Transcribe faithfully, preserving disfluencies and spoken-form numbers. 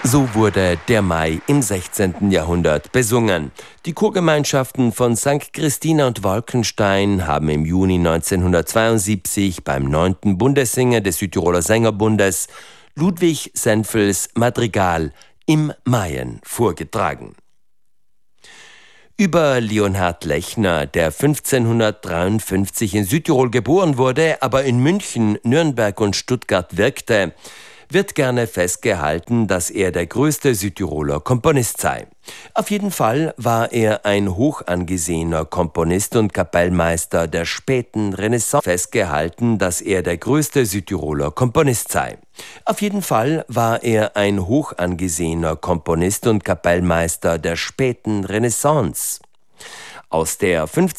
So wurde der Mai im sechzehnten Jahrhundert besungen. Die Chorgemeinschaften von Sankt Christina und Wolkenstein haben im Juni neunzehnhundertzweiundsiebzig beim neunten Bundessinger des Südtiroler Sängerbundes Ludwig Senfels Madrigal im Maien vorgetragen. Über Leonhard Lechner, der fünfzehnhundertdreiundfünfzig in Südtirol geboren wurde, aber in München, Nürnberg und Stuttgart wirkte, wird gerne festgehalten, dass er der größte Südtiroler Komponist sei. Auf jeden Fall war er ein hoch angesehener Komponist und Kapellmeister der späten Renaissance. Festgehalten, dass er der größte Südtiroler Komponist sei. Auf jeden Fall war er ein hoch angesehener Komponist und Kapellmeister der späten Renaissance. Aus der